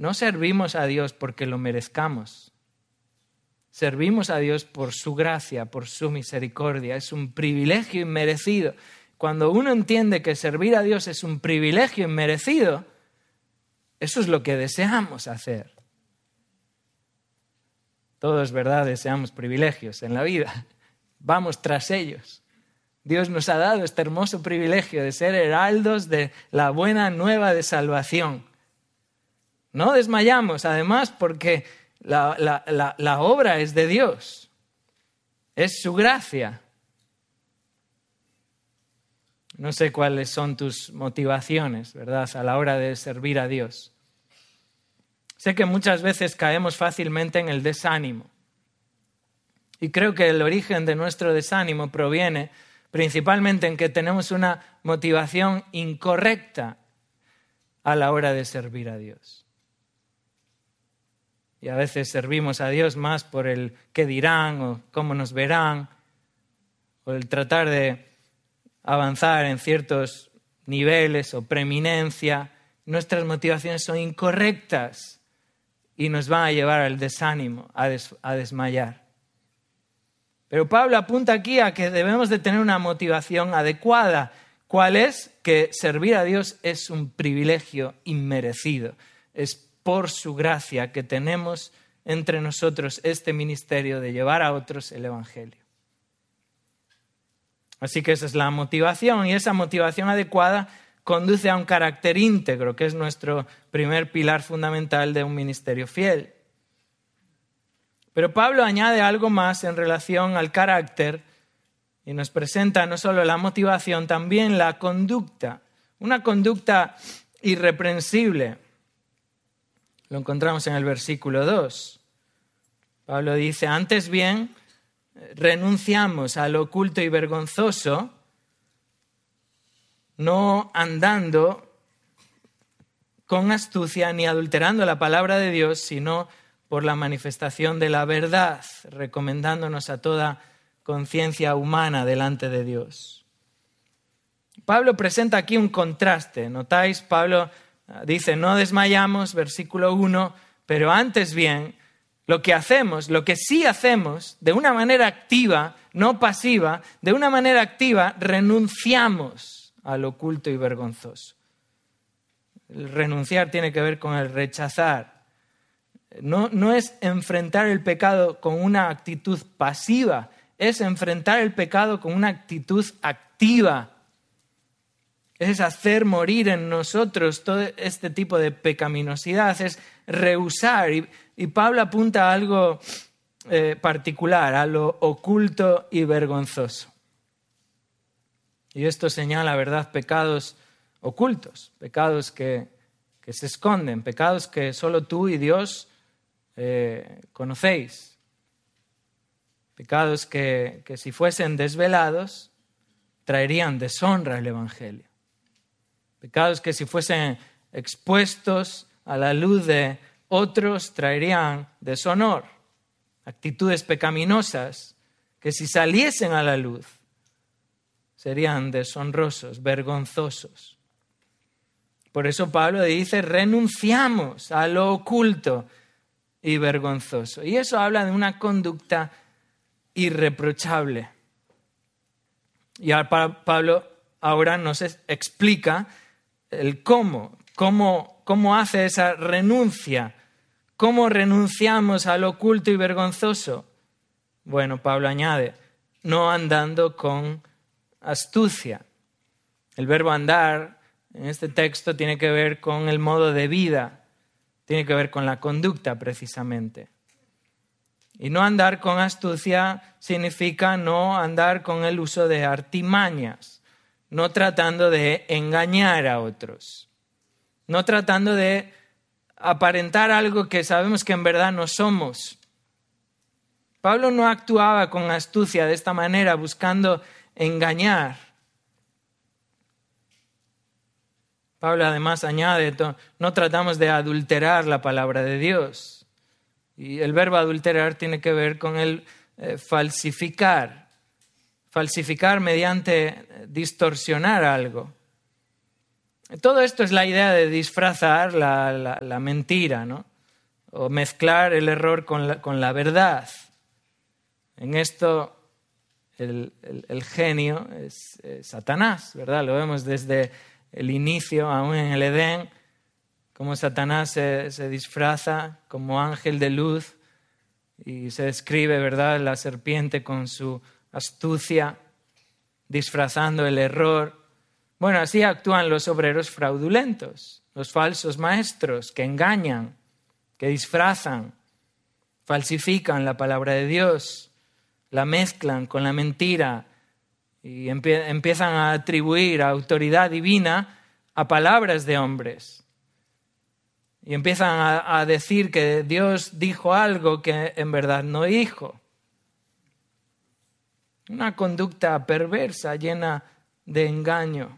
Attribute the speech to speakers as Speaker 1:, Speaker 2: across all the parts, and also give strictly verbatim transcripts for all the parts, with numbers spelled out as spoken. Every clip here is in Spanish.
Speaker 1: no servimos a Dios porque lo merezcamos. Servimos a Dios por su gracia, por su misericordia. Es un privilegio inmerecido. Cuando uno entiende que servir a Dios es un privilegio inmerecido, eso es lo que deseamos hacer. Todos, ¿verdad?, deseamos privilegios en la vida. Vamos tras ellos. Dios nos ha dado este hermoso privilegio de ser heraldos de la buena nueva de salvación. No desmayamos, además, porque la, la, la, la obra es de Dios. Es su gracia. No sé cuáles son tus motivaciones, ¿verdad?, a la hora de servir a Dios. Sé que muchas veces caemos fácilmente en el desánimo. Y creo que el origen de nuestro desánimo proviene principalmente en que tenemos una motivación incorrecta a la hora de servir a Dios. Y a veces servimos a Dios más por el qué dirán o cómo nos verán, o el tratar de avanzar en ciertos niveles o preeminencia. Nuestras motivaciones son incorrectas y nos van a llevar al desánimo, a, des, a desmayar. Pero Pablo apunta aquí a que debemos de tener una motivación adecuada. ¿Cuál es? Que servir a Dios es un privilegio inmerecido. Es por su gracia que tenemos entre nosotros este ministerio de llevar a otros el Evangelio. Así que esa es la motivación, y esa motivación adecuada conduce a un carácter íntegro, que es nuestro primer pilar fundamental de un ministerio fiel. Pero Pablo añade algo más en relación al carácter y nos presenta no solo la motivación, también la conducta. Una conducta irreprensible. Lo encontramos en el versículo dos. Pablo dice, antes bien, renunciamos a lo oculto y vergonzoso, no andando con astucia ni adulterando la palabra de Dios, sino por la manifestación de la verdad, recomendándonos a toda conciencia humana delante de Dios. Pablo presenta aquí un contraste. ¿Notáis? Pablo dice, no desmayamos, versículo uno, pero antes bien, lo que hacemos, lo que sí hacemos, de una manera activa, no pasiva, de una manera activa, renunciamos al oculto y vergonzoso. El renunciar tiene que ver con el rechazar. No, no es enfrentar el pecado con una actitud pasiva, es enfrentar el pecado con una actitud activa. Es hacer morir en nosotros todo este tipo de pecaminosidad, es rehusar. Y, y Pablo apunta a algo eh, particular, a lo oculto y vergonzoso. Y esto señala, ¿verdad?, pecados ocultos, pecados que, que se esconden, pecados que solo tú y Dios eh, conocéis. Pecados que, que si fuesen desvelados traerían deshonra al Evangelio. Pecados que si fuesen expuestos a la luz de otros traerían deshonor. Actitudes pecaminosas que si saliesen a la luz serían deshonrosos, vergonzosos. Por eso Pablo dice, renunciamos a lo oculto y vergonzoso. Y eso habla de una conducta irreprochable. Y Pablo ahora nos explica el cómo, cómo, cómo hace esa renuncia, cómo renunciamos a lo oculto y vergonzoso. Bueno, Pablo añade, no andando con astucia. El verbo andar en este texto tiene que ver con el modo de vida, tiene que ver con la conducta precisamente. Y no andar con astucia significa no andar con el uso de artimañas, no tratando de engañar a otros, no tratando de aparentar algo que sabemos que en verdad no somos. Pablo no actuaba con astucia de esta manera, buscando engañar. Pablo además añade, no tratamos de adulterar la palabra de Dios. Y el verbo adulterar tiene que ver con el eh, falsificar. Falsificar mediante distorsionar algo. Todo esto es la idea de disfrazar la, la, la mentira, ¿no? O mezclar el error con la, con la verdad. En esto el, el, el genio es, es Satanás, ¿verdad? Lo vemos desde el inicio, aún en el Edén, cómo Satanás se, se disfraza como ángel de luz y se describe, ¿verdad?, la serpiente con su astucia, disfrazando el error. Bueno, así actúan los obreros fraudulentos, los falsos maestros que engañan, que disfrazan, falsifican la palabra de Dios, la mezclan con la mentira y empie- empiezan a atribuir autoridad divina a palabras de hombres. Y empiezan a, a decir que Dios dijo algo que en verdad no dijo. Una conducta perversa, llena de engaño.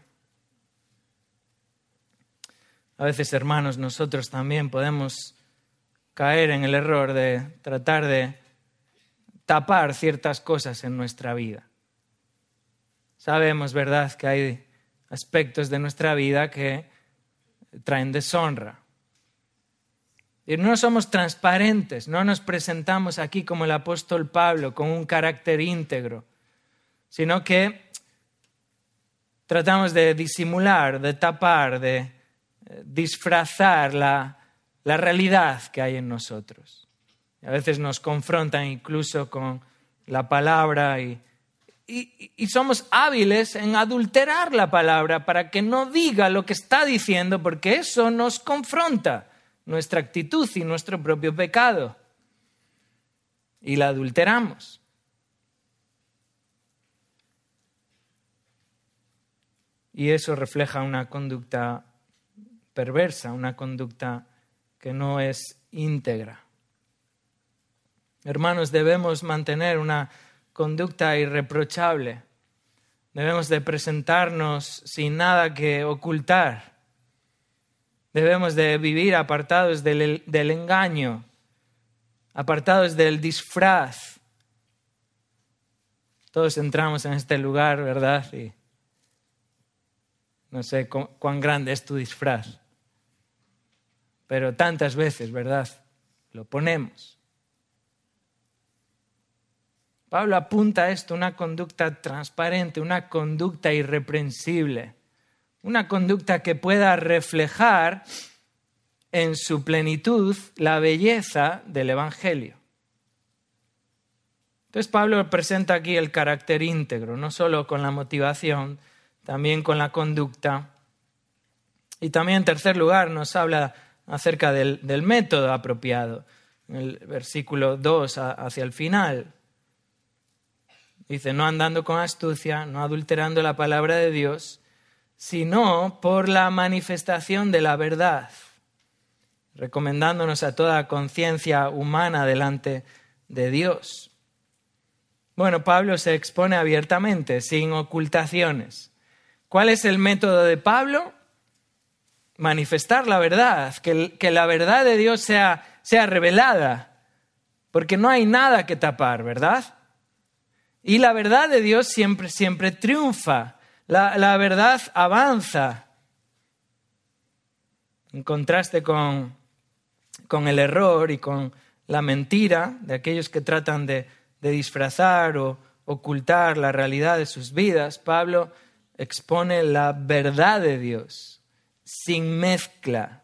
Speaker 1: A veces, hermanos, nosotros también podemos caer en el error de tratar de tapar ciertas cosas en nuestra vida. Sabemos, ¿verdad?, que hay aspectos de nuestra vida que traen deshonra. Y no somos transparentes, no nos presentamos aquí como el apóstol Pablo, con un carácter íntegro, sino que tratamos de disimular, de tapar, de disfrazar la, la realidad que hay en nosotros. A veces nos confrontan incluso con la palabra y, y, y somos hábiles en adulterar la palabra para que no diga lo que está diciendo, porque eso nos confronta nuestra actitud y nuestro propio pecado. Y la adulteramos. Y eso refleja una conducta perversa, una conducta que no es íntegra. Hermanos, debemos mantener una conducta irreprochable. Debemos de presentarnos sin nada que ocultar. Debemos de vivir apartados del, del engaño, apartados del disfraz. Todos entramos en este lugar, ¿verdad? Y no sé cu- cuán grande es tu disfraz, pero tantas veces, ¿verdad?, lo ponemos. Pablo apunta a esto, una conducta transparente, una conducta irreprensible, una conducta que pueda reflejar en su plenitud la belleza del Evangelio. Entonces Pablo presenta aquí el carácter íntegro, no solo con la motivación, también con la conducta. Y también, en tercer lugar, nos habla acerca del, del método apropiado. En el versículo dos hacia el final. Dice, no andando con astucia, no adulterando la palabra de Dios, sino por la manifestación de la verdad, recomendándonos a toda conciencia humana delante de Dios. Bueno, Pablo se expone abiertamente, sin ocultaciones. ¿Cuál es el método de Pablo? Manifestar la verdad, que, que la verdad de Dios sea, sea revelada, porque no hay nada que tapar, ¿verdad? Y la verdad de Dios siempre, siempre triunfa, la, la verdad avanza, en contraste con, con el error y con la mentira de aquellos que tratan de, de disfrazar o ocultar la realidad de sus vidas. Pablo expone la verdad de Dios, sin mezcla.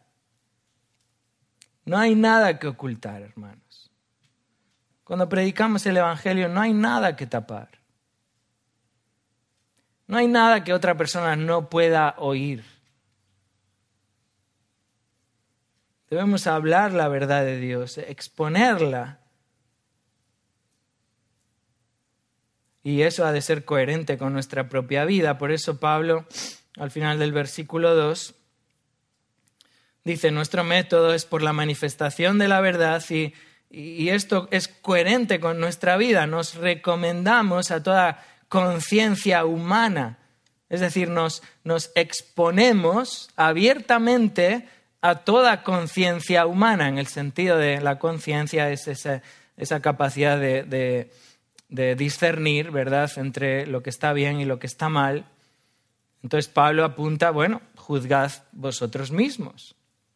Speaker 1: No hay nada que ocultar, hermanos. Cuando predicamos el Evangelio no hay nada que tapar. No hay nada que otra persona no pueda oír. Debemos hablar la verdad de Dios, exponerla. Y eso ha de ser coherente con nuestra propia vida. Por eso Pablo, al final del versículo dos, dice, nuestro método es por la manifestación de la verdad y, y esto es coherente con nuestra vida. Nos recomendamos a toda conciencia humana. Es decir, nos, nos exponemos abiertamente a toda conciencia humana, en el sentido de la conciencia es esa, esa capacidad de, de, de discernir, ¿verdad?, entre lo que está bien y lo que está mal. Entonces Pablo apunta, bueno, juzgad vosotros mismos.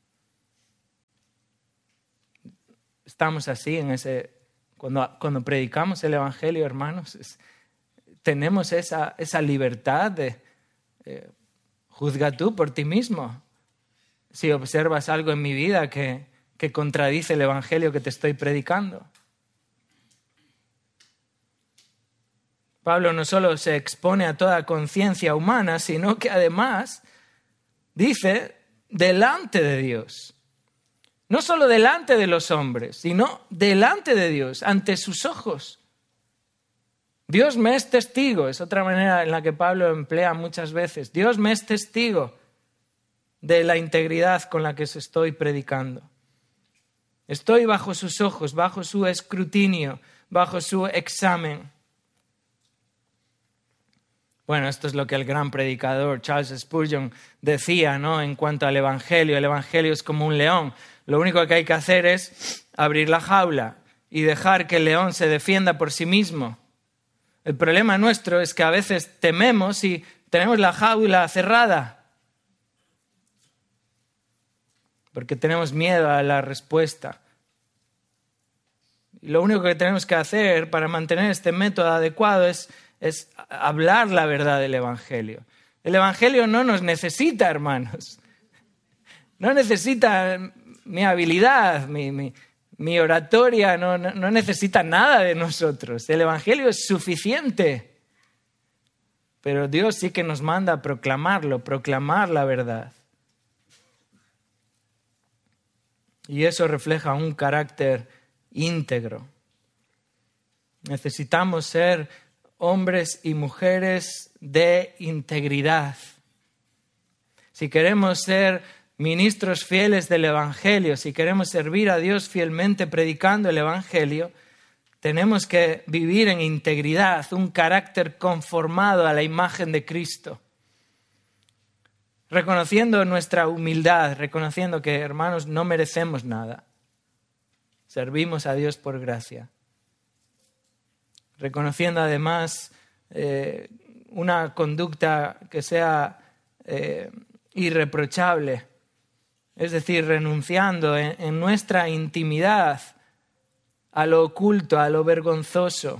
Speaker 1: Estamos así en ese, cuando, cuando predicamos el Evangelio, hermanos, es, tenemos esa, esa libertad de eh, juzga tú por ti mismo. Si observas algo en mi vida que, que contradice el Evangelio que te estoy predicando. Pablo no solo se expone a toda conciencia humana, sino que además dice delante de Dios. No solo delante de los hombres, sino delante de Dios, ante sus ojos. Dios me es testigo, es otra manera en la que Pablo emplea muchas veces. Dios me es testigo de la integridad con la que os estoy predicando. Estoy bajo sus ojos, bajo su escrutinio, bajo su examen. Bueno, esto es lo que el gran predicador Charles Spurgeon decía, ¿no? En cuanto al Evangelio. El Evangelio es como un león. Lo único que hay que hacer es abrir la jaula y dejar que el león se defienda por sí mismo. El problema nuestro es que a veces tememos y tenemos la jaula cerrada porque tenemos miedo a la respuesta. Y lo único que tenemos que hacer para mantener este método adecuado es, es hablar la verdad del Evangelio. El Evangelio no nos necesita, hermanos. No necesita mi habilidad, mi, mi, mi oratoria, no, no, no necesita nada de nosotros. El Evangelio es suficiente. Pero Dios sí que nos manda a proclamarlo, proclamar la verdad. Y eso refleja un carácter íntegro. Necesitamos ser hombres y mujeres de integridad. Si queremos ser ministros fieles del Evangelio, si queremos servir a Dios fielmente predicando el Evangelio, tenemos que vivir en integridad, un carácter conformado a la imagen de Cristo. Reconociendo nuestra humildad, reconociendo que, hermanos, no merecemos nada. Servimos a Dios por gracia. Reconociendo además eh, una conducta que sea eh, irreprochable. Es decir, renunciando en, en nuestra intimidad a lo oculto, a lo vergonzoso.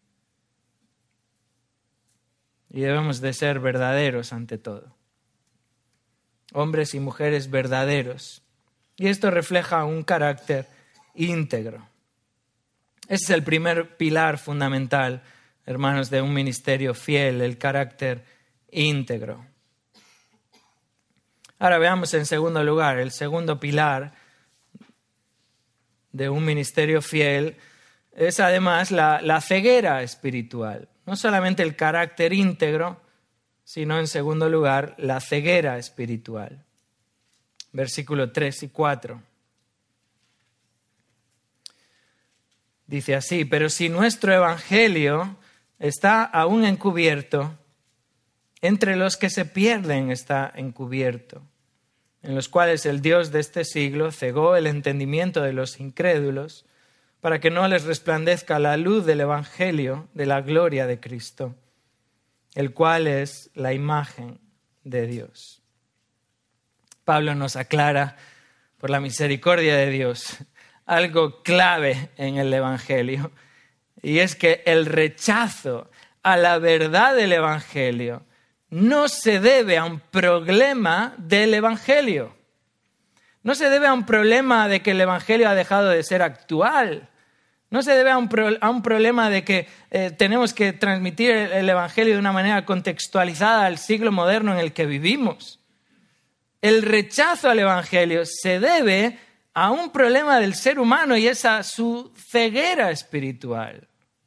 Speaker 1: Y debemos de ser verdaderos ante todo. Hombres y mujeres verdaderos. Y esto refleja un carácter íntegro. Ese es el primer pilar fundamental, hermanos, de un ministerio fiel, el carácter íntegro. Ahora veamos en segundo lugar, el segundo pilar de un ministerio fiel es además la, la ceguera espiritual. No solamente el carácter íntegro, sino en segundo lugar la ceguera espiritual. Versículos tres y cuatro. Dice así, pero si nuestro evangelio está aún encubierto, entre los que se pierden está encubierto, en los cuales el Dios de este siglo cegó el entendimiento de los incrédulos, para que no les resplandezca la luz del evangelio de la gloria de Cristo, el cual es la imagen de Dios. Pablo nos aclara, por la misericordia de Dios, algo clave en el Evangelio, y es que el rechazo a la verdad del Evangelio no se debe a un problema del Evangelio. No se debe a un problema de que el Evangelio ha dejado de ser actual. No se debe a un, pro, a un problema de que eh, tenemos que transmitir el, el Evangelio de una manera contextualizada al siglo moderno en el que vivimos. El rechazo al Evangelio se debe a un problema del ser humano y es a su ceguera espiritual.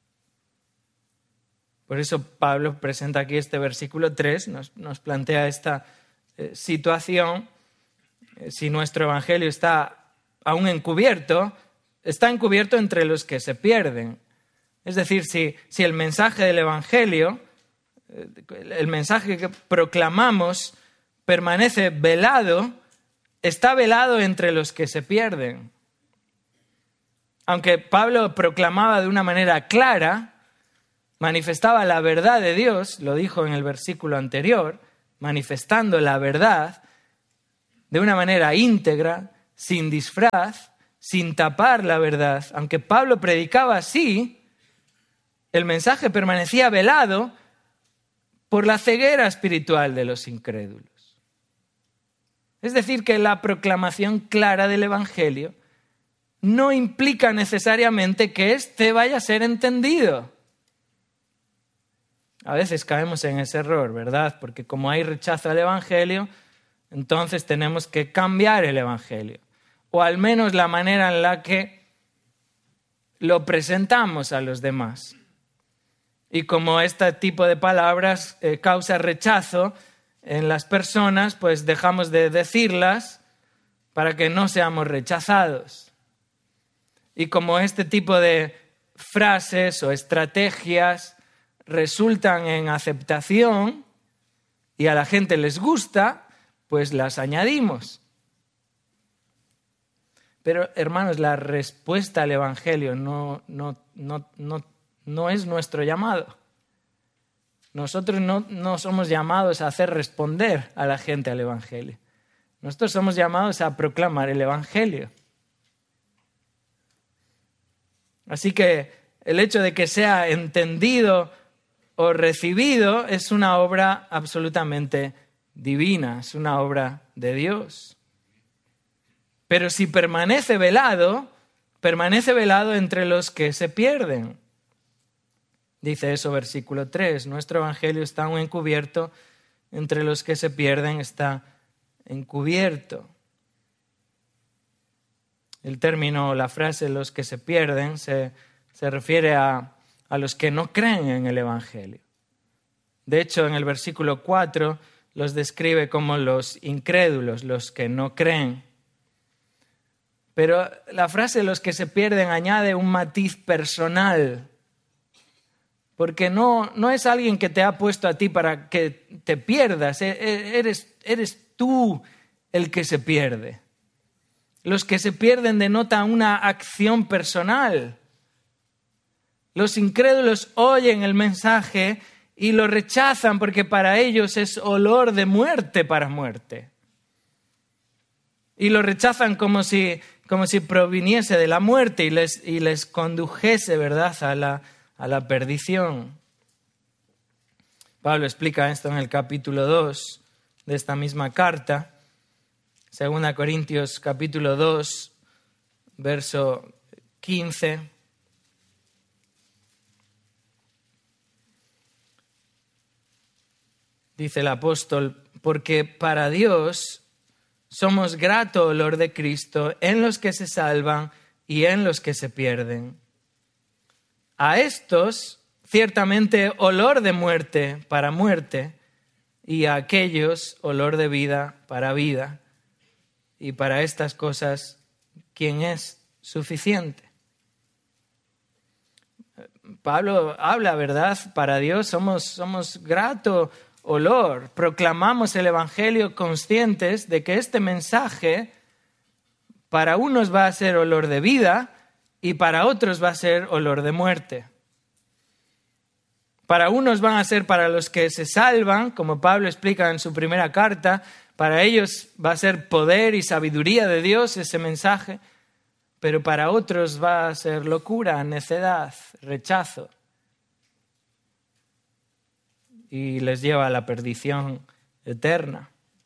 Speaker 1: Por eso Pablo presenta aquí este versículo tres, nos, nos plantea esta eh, situación. Eh, si nuestro Evangelio está aún encubierto, está encubierto entre los que se pierden. Es decir, si, si el mensaje del Evangelio, el mensaje que proclamamos, permanece velado, está velado entre los que se pierden. Aunque Pablo proclamaba de una manera clara, manifestaba la verdad de Dios, lo dijo en el versículo anterior, manifestando la verdad, de una manera íntegra, sin disfraz, sin tapar la verdad. Aunque Pablo predicaba así, el mensaje permanecía velado por la ceguera espiritual de los incrédulos. Es decir, que la proclamación clara del Evangelio no implica necesariamente que éste vaya a ser entendido. A veces caemos en ese error, ¿verdad? Porque como hay rechazo al Evangelio, entonces tenemos que cambiar el Evangelio. O al menos la manera en la que lo presentamos a los demás. Y como este tipo de palabras eh, causa rechazo en las personas, pues dejamos de decirlas para que no seamos rechazados. Y como este tipo de frases o estrategias resultan en aceptación y a la gente les gusta, pues las añadimos. Pero, hermanos, la respuesta al Evangelio no, no, no, no, no es nuestro llamado. Nosotros no, no somos llamados a hacer responder a la gente al Evangelio. Nosotros somos llamados a proclamar el Evangelio. Así que el hecho de que sea entendido o recibido es una obra absolutamente divina, es una obra de Dios. Pero si permanece velado, permanece velado entre los que se pierden. Dice eso versículo tres, nuestro evangelio está aún encubierto, entre los que se pierden está encubierto. El término, la frase los que se pierden se, se refiere a, a los que no creen en el evangelio. De hecho, en el versículo cuatro los describe como los incrédulos, los que no creen. Pero la frase los que se pierden añade un matiz personal, porque no, no es alguien que te ha puesto a ti para que te pierdas, eres, eres tú el que se pierde. Los que se pierden denotan una acción personal. Los incrédulos oyen el mensaje y lo rechazan porque para ellos es olor de muerte para muerte. Y lo rechazan como si, como si proviniese de la muerte y les, y les condujese, ¿verdad?, a la, a la perdición. Pablo explica esto en el capítulo dos de esta misma carta. Segunda Corintios capítulo dos, verso quince. Dice el apóstol, porque para Dios somos grato olor de Cristo en los que se salvan y en los que se pierden. A estos, ciertamente, olor de muerte para muerte, y a aquellos, olor de vida para vida. Y para estas cosas, ¿quién es suficiente? Pablo habla, ¿verdad? Para Dios somos, somos grato olor. Proclamamos el Evangelio conscientes de que este mensaje para unos va a ser olor de vida y para otros va a ser olor de muerte. Para unos van a ser para los que se salvan, como Pablo explica en su primera carta. Para ellos va a ser poder y sabiduría de Dios ese mensaje, pero para otros va a ser locura, necedad, rechazo. Y les lleva a la perdición eterna.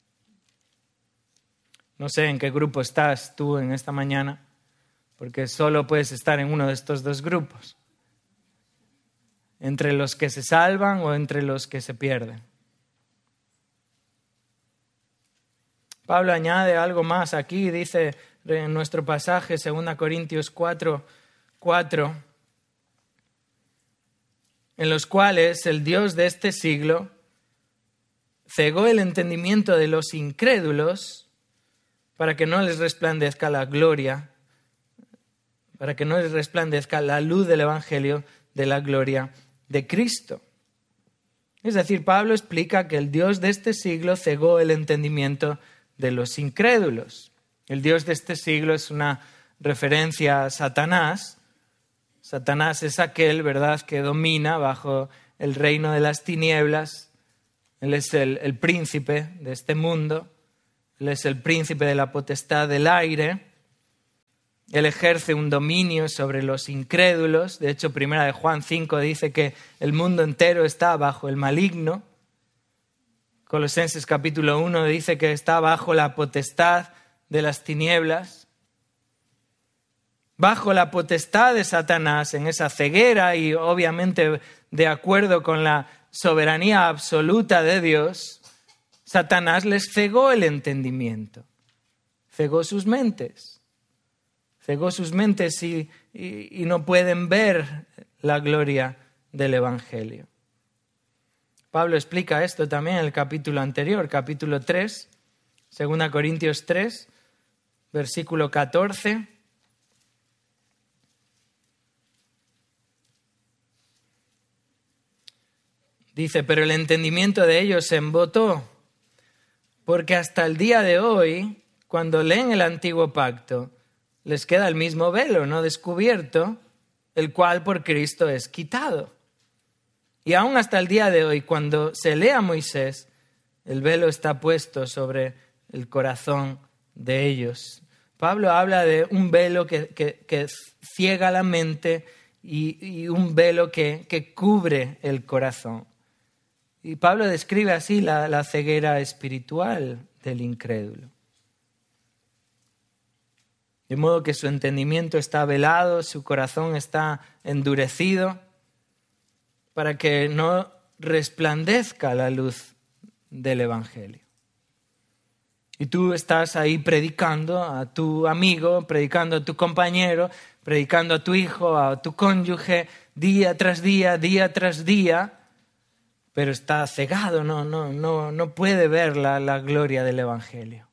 Speaker 1: No sé en qué grupo estás tú en esta mañana, porque solo puedes estar en uno de estos dos grupos. Entre los que se salvan o entre los que se pierden. Pablo añade algo más aquí, dice en nuestro pasaje, Segunda Corintios cuatro, cuatro, en los cuales el Dios de este siglo cegó el entendimiento de los incrédulos para que no les resplandezca la gloria, para que no les resplandezca la luz del Evangelio de la gloria de Cristo. Es decir, Pablo explica que el Dios de este siglo cegó el entendimiento de los incrédulos. El Dios de este siglo es una referencia a Satanás. Satanás es aquel, ¿verdad?, que domina bajo el reino de las tinieblas. Él es el, el príncipe de este mundo. Él es el príncipe de la potestad del aire. Él ejerce un dominio sobre los incrédulos. De hecho, primera de Juan cinco dice que el mundo entero está bajo el maligno. Colosenses capítulo uno dice que está bajo la potestad de las tinieblas. Bajo la potestad de Satanás, en esa ceguera y obviamente de acuerdo con la soberanía absoluta de Dios, Satanás les cegó el entendimiento, cegó sus mentes, cegó sus mentes y, y, y no pueden ver la gloria del Evangelio. Pablo explica esto también en el capítulo anterior, capítulo tres, segunda Corintios tres, versículo catorce. Dice, pero el entendimiento de ellos se embotó, porque hasta el día de hoy, cuando leen el antiguo pacto, les queda el mismo velo no descubierto, el cual por Cristo es quitado. Y aún hasta el día de hoy, cuando se lee a Moisés, el velo está puesto sobre el corazón de ellos. Pablo habla de un velo que, que, que ciega la mente y, y un velo que, que cubre el corazón. Y Pablo describe así la, la ceguera espiritual del incrédulo. De modo que su entendimiento está velado, su corazón está endurecido, para que no resplandezca la luz del Evangelio. Y tú estás ahí predicando a tu amigo, predicando a tu compañero, predicando a tu hijo, a tu cónyuge, día tras día, día tras día, pero está cegado, no, no, no, no puede ver la, la gloria del Evangelio.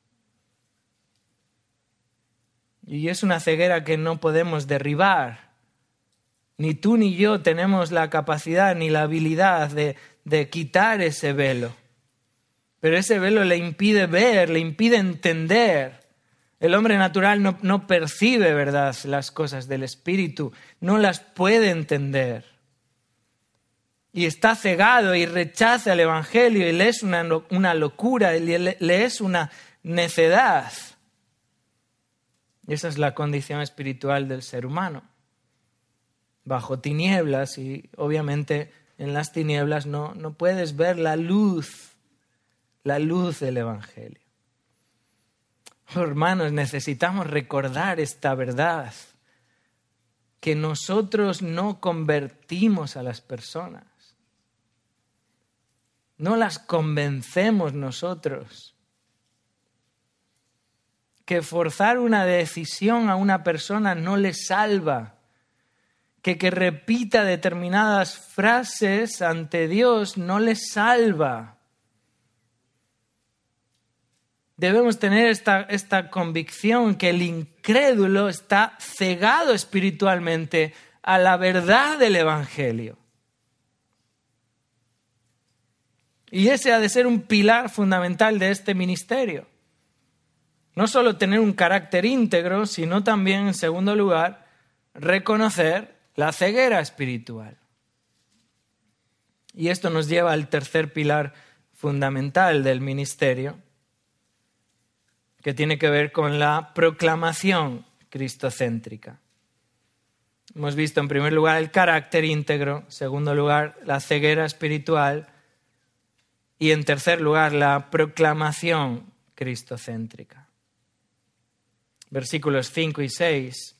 Speaker 1: Y es una ceguera que no podemos derribar. Ni tú ni yo tenemos la capacidad ni la habilidad de, de quitar ese velo. Pero ese velo le impide ver, le impide entender. El hombre natural no, no percibe, ¿verdad?, las cosas del Espíritu, no las puede entender. Y está cegado y rechaza el Evangelio y le es una, una locura, le, le es una necedad. Y esa es la condición espiritual del ser humano. Bajo tinieblas y obviamente en las tinieblas no, no puedes ver la luz, la luz del Evangelio. Oh, hermanos, necesitamos recordar esta verdad, que nosotros no convertimos a las personas. No las convencemos nosotros. Que forzar una decisión a una persona no le salva. Que que repita determinadas frases ante Dios no le salva. Debemos tener esta, esta convicción que el incrédulo está cegado espiritualmente a la verdad del Evangelio. Y ese ha de ser un pilar fundamental de este ministerio. No solo tener un carácter íntegro, sino también, en segundo lugar, reconocer la ceguera espiritual. Y esto nos lleva al tercer pilar fundamental del ministerio, que tiene que ver con la proclamación cristocéntrica. Hemos visto en primer lugar el carácter íntegro, en segundo lugar la ceguera espiritual y en tercer lugar la proclamación cristocéntrica. Versículos cinco y seis.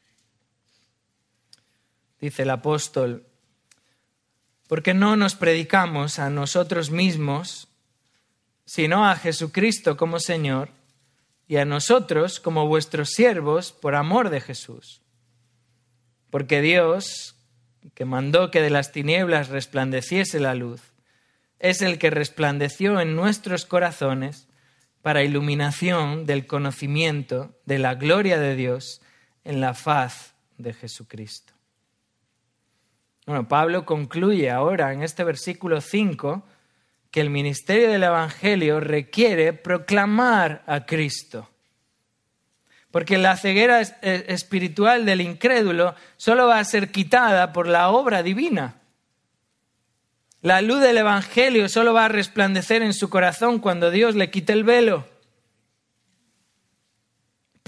Speaker 1: Dice el apóstol, porque no nos predicamos a nosotros mismos, sino a Jesucristo como Señor, y a nosotros como vuestros siervos por amor de Jesús. Porque Dios, que mandó que de las tinieblas resplandeciese la luz, es el que resplandeció en nuestros corazones para iluminación del conocimiento de la gloria de Dios en la faz de Jesucristo. Bueno, Pablo concluye ahora en este versículo cinco que el ministerio del Evangelio requiere proclamar a Cristo. Porque la ceguera espiritual del incrédulo solo va a ser quitada por la obra divina. La luz del Evangelio solo va a resplandecer en su corazón cuando Dios le quite el velo.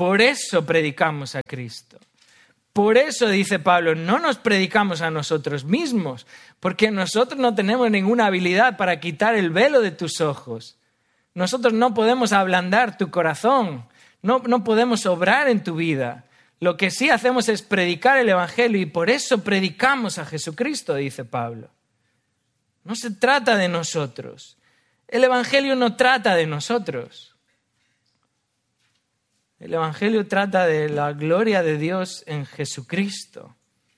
Speaker 1: Por eso predicamos a Cristo. Por eso, dice Pablo, no nos predicamos a nosotros mismos, porque nosotros no tenemos ninguna habilidad para quitar el velo de tus ojos. Nosotros no podemos ablandar tu corazón, no, no podemos obrar en tu vida. Lo que sí hacemos es predicar el Evangelio y por eso predicamos a Jesucristo, dice Pablo. No se trata de nosotros. El Evangelio no trata de nosotros. El Evangelio trata de la gloria de Dios en Jesucristo.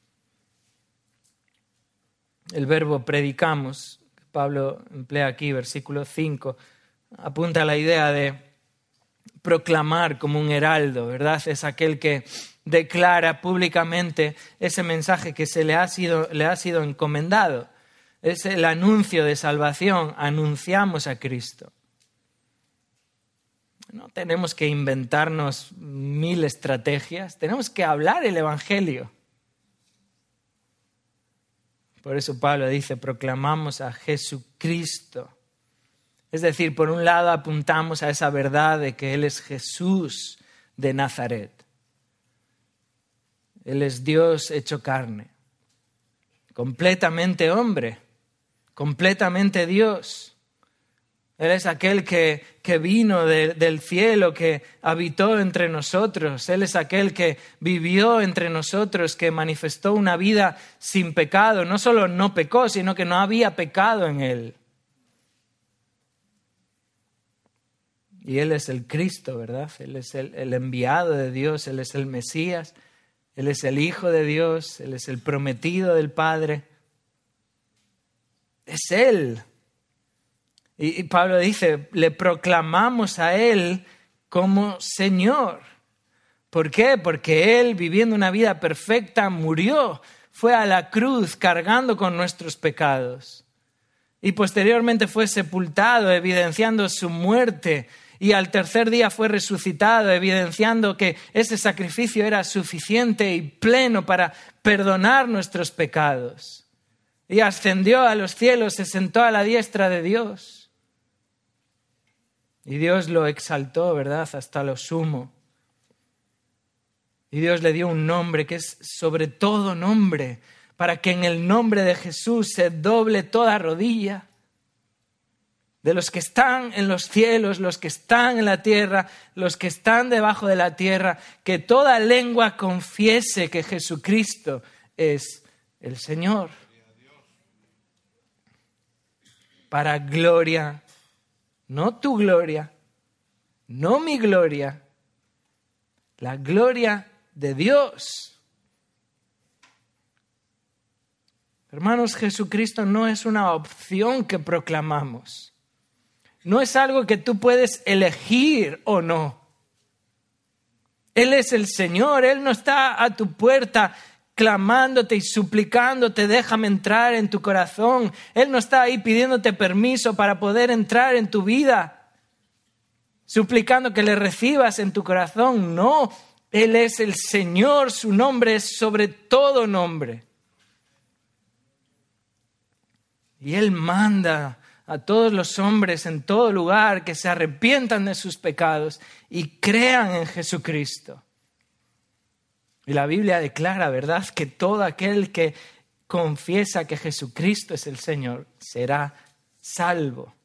Speaker 1: El verbo predicamos, que Pablo emplea aquí, versículo cinco, apunta a la idea de proclamar como un heraldo, ¿verdad? Es aquel que declara públicamente ese mensaje que se le ha sido, le ha sido encomendado. Es el anuncio de salvación, anunciamos a Cristo. No tenemos que inventarnos mil estrategias, tenemos que hablar el Evangelio. Por eso Pablo dice, proclamamos a Jesucristo. Es decir, por un lado apuntamos a esa verdad de que Él es Jesús de Nazaret. Él es Dios hecho carne, completamente hombre, completamente Dios. Él es aquel que, que vino de, del cielo, que habitó entre nosotros. Él es aquel que vivió entre nosotros, que manifestó una vida sin pecado. No solo no pecó, sino que no había pecado en Él. Y Él es el Cristo, ¿verdad? Él es el, el enviado de Dios, Él es el Mesías, Él es el Hijo de Dios, Él es el prometido del Padre. Es Él. Y Pablo dice, le proclamamos a Él como Señor. ¿Por qué? Porque Él, viviendo una vida perfecta, murió, fue a la cruz cargando con nuestros pecados. Y posteriormente fue sepultado, evidenciando su muerte. Y al tercer día fue resucitado, evidenciando que ese sacrificio era suficiente y pleno para perdonar nuestros pecados. Y ascendió a los cielos, se sentó a la diestra de Dios. Y Dios lo exaltó, ¿verdad?, hasta lo sumo. Y Dios le dio un nombre que es sobre todo nombre, para que en el nombre de Jesús se doble toda rodilla, de los que están en los cielos, los que están en la tierra, los que están debajo de la tierra, que toda lengua confiese que Jesucristo es el Señor. Para gloria, no tu gloria, no mi gloria, la gloria de Dios. Hermanos, Jesucristo no es una opción que proclamamos. No es algo que tú puedes elegir o no. Él es el Señor, Él no está a tu puerta clamándote y suplicándote, déjame entrar en tu corazón. Él no está ahí pidiéndote permiso para poder entrar en tu vida, suplicando que le recibas en tu corazón. No, Él es el Señor, su nombre es sobre todo nombre. Y Él manda a todos los hombres en todo lugar que se arrepientan de sus pecados y crean en Jesucristo. Y la Biblia declara, ¿verdad?, que todo aquel que confiesa que Jesucristo es el Señor será salvo.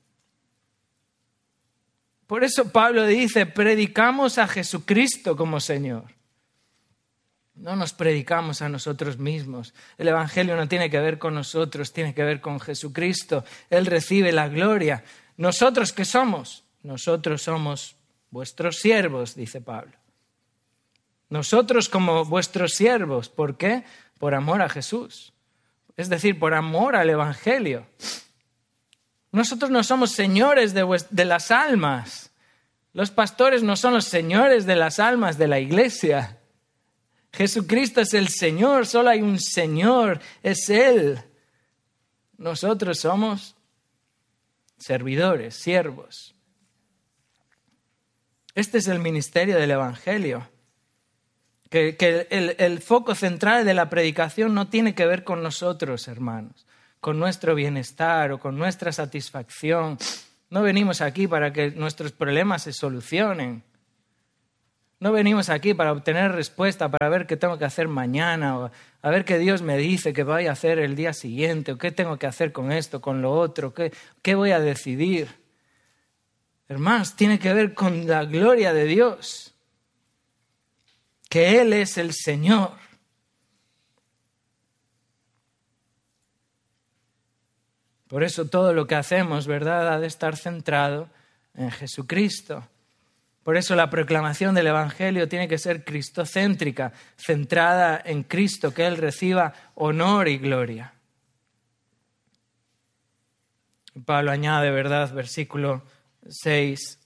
Speaker 1: Por eso Pablo dice, predicamos a Jesucristo como Señor. No nos predicamos a nosotros mismos. El Evangelio no tiene que ver con nosotros, tiene que ver con Jesucristo. Él recibe la gloria. ¿Nosotros qué somos? Nosotros somos vuestros siervos, dice Pablo. Nosotros como vuestros siervos. ¿Por qué? Por amor a Jesús. Es decir, por amor al Evangelio. Nosotros no somos señores de, vuest- de las almas. Los pastores no son los señores de las almas de la iglesia. Jesucristo es el Señor, solo hay un Señor, es Él. Nosotros somos servidores, siervos. Este es el ministerio del Evangelio. Que, que el, el foco central de la predicación no tiene que ver con nosotros, hermanos, con nuestro bienestar o con nuestra satisfacción. No venimos aquí para que nuestros problemas se solucionen. No venimos aquí para obtener respuesta, para ver qué tengo que hacer mañana, o a ver qué Dios me dice que voy a hacer el día siguiente, o qué tengo que hacer con esto, con lo otro, qué, qué voy a decidir. Hermanos, tiene que ver con la gloria de Dios, que Él es el Señor. Por eso todo lo que hacemos, ¿verdad?, ha de estar centrado en Jesucristo. Por eso la proclamación del Evangelio tiene que ser cristocéntrica, centrada en Cristo, que Él reciba honor y gloria. Pablo añade, ¿verdad?, versículo seis.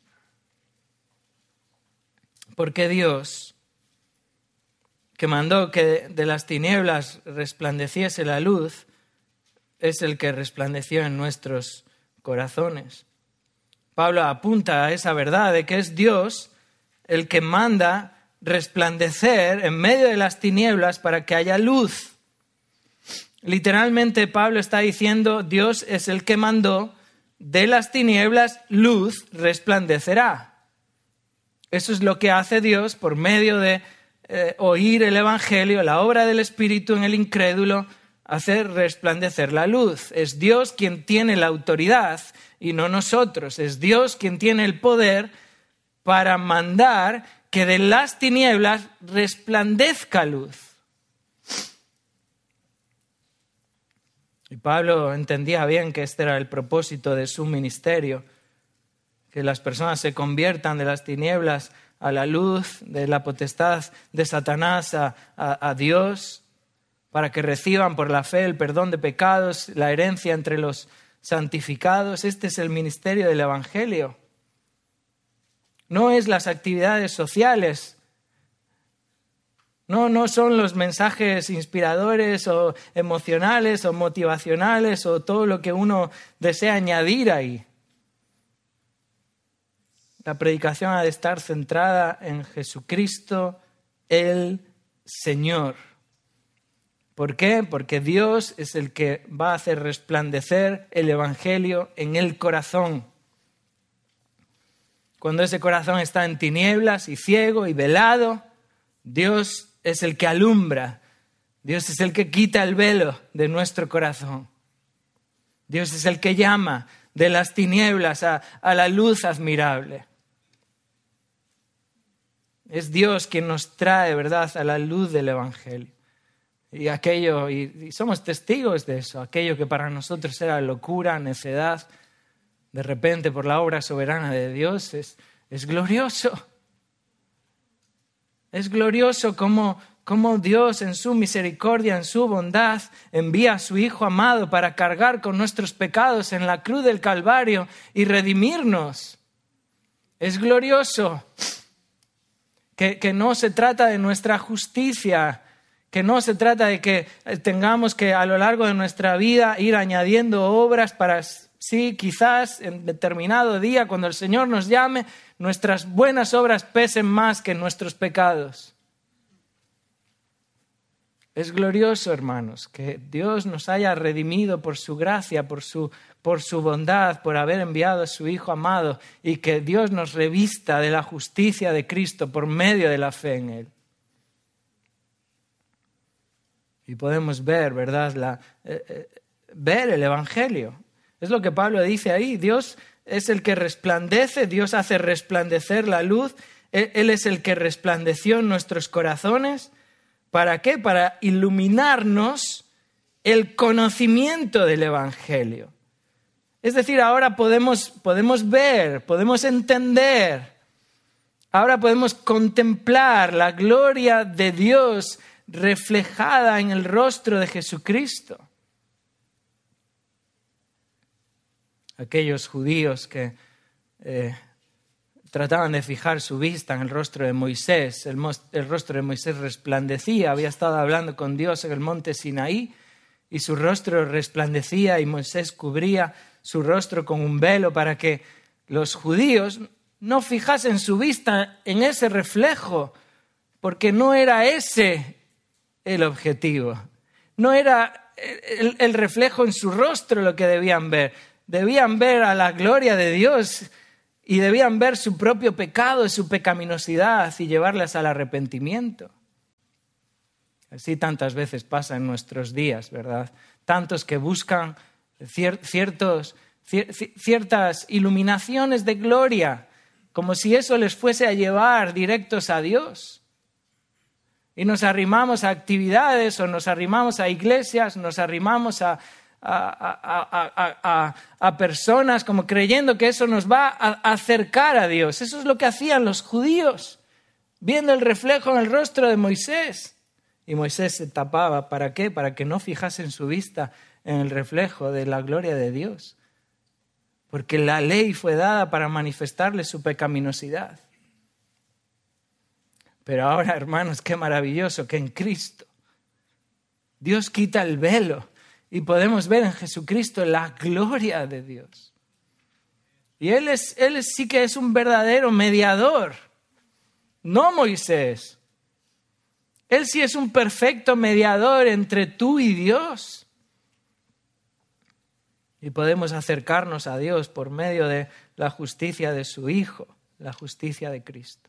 Speaker 1: Porque Dios, que mandó que de las tinieblas resplandeciese la luz, es el que resplandeció en nuestros corazones. Pablo apunta a esa verdad de que es Dios el que manda resplandecer en medio de las tinieblas para que haya luz. Literalmente Pablo está diciendo, Dios es el que mandó, de las tinieblas luz resplandecerá. Eso es lo que hace Dios por medio de eh, oír el Evangelio, la obra del Espíritu en el incrédulo, hacer resplandecer la luz. Es Dios quien tiene la autoridad y no nosotros. Es Dios quien tiene el poder para mandar que de las tinieblas resplandezca luz. Y Pablo entendía bien que este era el propósito de su ministerio, que las personas se conviertan de las tinieblas a la luz, de la potestad de Satanás a, a, a Dios, para que reciban por la fe el perdón de pecados, la herencia entre los santificados. Este es el ministerio del Evangelio. No es las actividades sociales. No, no son los mensajes inspiradores o emocionales o motivacionales o todo lo que uno desea añadir ahí. La predicación ha de estar centrada en Jesucristo, el Señor. ¿Por qué? Porque Dios es el que va a hacer resplandecer el Evangelio en el corazón. Cuando ese corazón está en tinieblas y ciego y velado, Dios es el que alumbra. Dios es el que quita el velo de nuestro corazón. Dios es el que llama de las tinieblas a, a la luz admirable. Es Dios quien nos trae, ¿verdad?, a la luz del Evangelio. Y aquello, y, y somos testigos de eso, aquello que para nosotros era locura, necedad, de repente por la obra soberana de Dios es, es glorioso. Es glorioso cómo, cómo Dios en su misericordia, en su bondad, envía a su Hijo amado para cargar con nuestros pecados en la cruz del Calvario y redimirnos. Es glorioso que, que no se trata de nuestra justicia, que no se trata de que tengamos que a lo largo de nuestra vida ir añadiendo obras para, sí, quizás en determinado día, cuando el Señor nos llame, nuestras buenas obras pesen más que nuestros pecados. Es glorioso, hermanos, que Dios nos haya redimido por su gracia, por su, por su bondad, por haber enviado a su Hijo amado, y que Dios nos revista de la justicia de Cristo por medio de la fe en Él. Y podemos ver, ¿verdad?, la, eh, eh, ver el Evangelio. Es lo que Pablo dice ahí. Dios es el que resplandece, Dios hace resplandecer la luz. Él, él es el que resplandeció en nuestros corazones. ¿Para qué? Para iluminarnos el conocimiento del Evangelio. Es decir, ahora podemos, podemos ver, podemos entender. Ahora podemos contemplar la gloria de Dios reflejada en el rostro de Jesucristo. Aquellos judíos que eh, trataban de fijar su vista en el rostro de Moisés, el, el rostro de Moisés resplandecía, había estado hablando con Dios en el monte Sinaí y su rostro resplandecía y Moisés cubría su rostro con un velo para que los judíos no fijasen su vista en ese reflejo, porque no era ese el objetivo. No era el, el reflejo en su rostro lo que debían ver. Debían ver a la gloria de Dios y debían ver su propio pecado, su pecaminosidad y llevarlas al arrepentimiento. Así tantas veces pasa en nuestros días, ¿verdad? Tantos que buscan cier- ciertos, cier- ciertas iluminaciones de gloria, como si eso les fuese a llevar directos a Dios. Y nos arrimamos a actividades o nos arrimamos a iglesias, nos arrimamos a, a, a, a, a, a personas como creyendo que eso nos va a acercar a Dios. Eso es lo que hacían los judíos, viendo el reflejo en el rostro de Moisés. Y Moisés se tapaba. ¿Para qué? Para que no fijasen su vista en el reflejo de la gloria de Dios. Porque la ley fue dada para manifestarles su pecaminosidad. Pero ahora, hermanos, qué maravilloso que en Cristo Dios quita el velo y podemos ver en Jesucristo la gloria de Dios. Y Él, es, él es, sí que es un verdadero mediador, no Moisés. Él sí es un perfecto mediador entre tú y Dios. Y podemos acercarnos a Dios por medio de la justicia de su Hijo, la justicia de Cristo.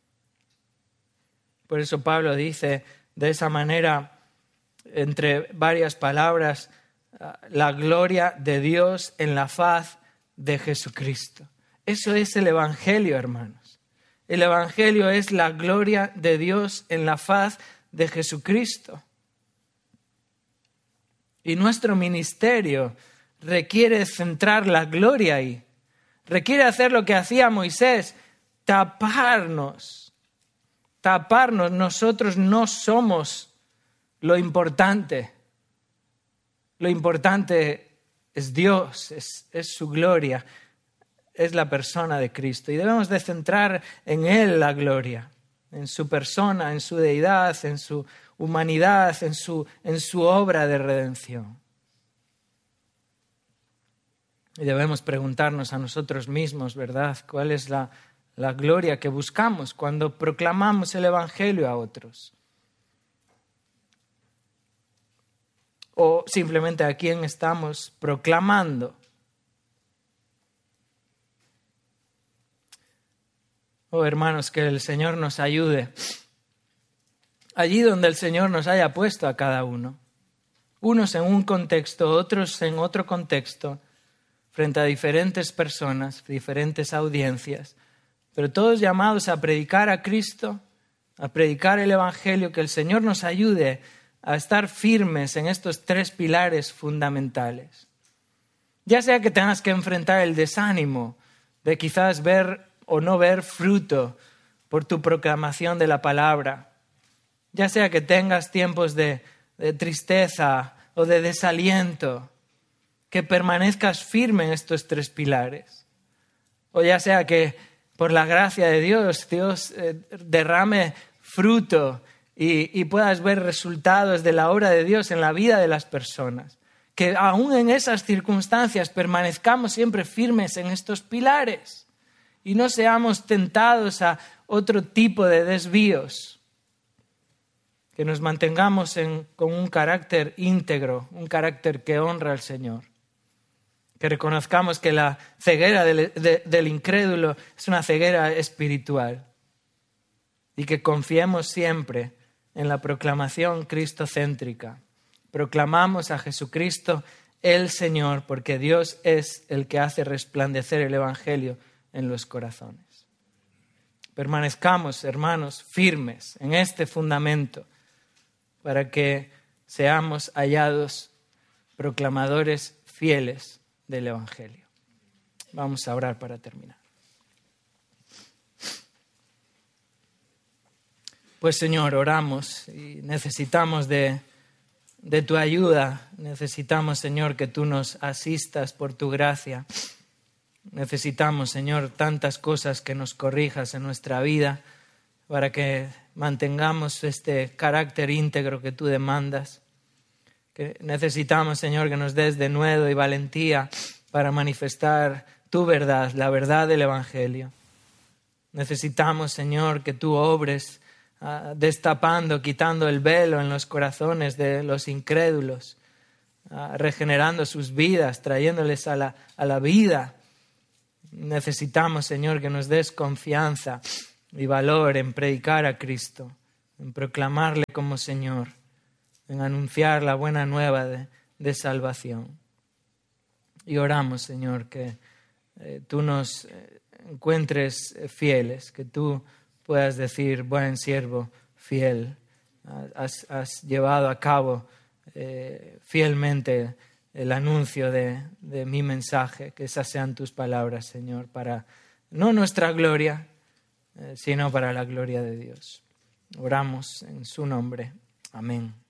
Speaker 1: Por eso Pablo dice de esa manera, entre varias palabras, la gloria de Dios en la faz de Jesucristo. Eso es el Evangelio, hermanos. El Evangelio es la gloria de Dios en la faz de Jesucristo. Y nuestro ministerio requiere centrar la gloria ahí. Requiere hacer lo que hacía Moisés, taparnos. Taparnos. Nosotros no somos lo importante. Lo importante es Dios, es, es su gloria, es la persona de Cristo. Y debemos de centrar en Él la gloria, en su persona, en su deidad, en su humanidad, en su, en su obra de redención. Y debemos preguntarnos a nosotros mismos, ¿verdad? ¿Cuál es la, la gloria que buscamos cuando proclamamos el Evangelio a otros? O simplemente a quién estamos proclamando. Oh, hermanos, que el Señor nos ayude allí donde el Señor nos haya puesto a cada uno. Unos en un contexto, otros en otro contexto, frente a diferentes personas, diferentes audiencias, pero todos llamados a predicar a Cristo, a predicar el Evangelio, que el Señor nos ayude a estar firmes en estos tres pilares fundamentales. Ya sea que tengas que enfrentar el desánimo de quizás ver o no ver fruto por tu proclamación de la palabra, ya sea que tengas tiempos de, de tristeza o de desaliento, que permanezcas firme en estos tres pilares. O ya sea que por la gracia de Dios, Dios eh, derrame fruto y, y puedas ver resultados de la obra de Dios en la vida de las personas. Que aún en esas circunstancias permanezcamos siempre firmes en estos pilares y no seamos tentados a otro tipo de desvíos. Que nos mantengamos en, con un carácter íntegro, un carácter que honra al Señor. Que reconozcamos que la ceguera del, de, del incrédulo es una ceguera espiritual. Y que confiemos siempre en la proclamación cristocéntrica. Proclamamos a Jesucristo el Señor, porque Dios es el que hace resplandecer el Evangelio en los corazones. Permanezcamos, hermanos, firmes en este fundamento para que seamos hallados proclamadores fieles del Evangelio. Vamos a orar para terminar. Pues Señor, oramos y necesitamos de, de tu ayuda. Necesitamos, Señor, que tú nos asistas por tu gracia. Necesitamos, Señor, tantas cosas que nos corrijas en nuestra vida para que mantengamos este carácter íntegro que tú demandas. Que necesitamos, Señor, que nos des denuedo y valentía para manifestar tu verdad, la verdad del Evangelio. Necesitamos, Señor, que tú obres uh, destapando, quitando el velo en los corazones de los incrédulos, uh, regenerando sus vidas, trayéndoles a la, a la vida. necesitamos, Señor, que nos des confianza y valor en predicar a Cristo, en proclamarle como Señor, en anunciar la buena nueva de, de salvación. Y oramos, Señor, que eh, tú nos eh, encuentres fieles, que tú puedas decir, buen siervo, fiel, has, has llevado a cabo eh, fielmente el anuncio de, de mi mensaje, que esas sean tus palabras, Señor, para no nuestra gloria, eh, sino para la gloria de Dios. Oramos en su nombre. Amén.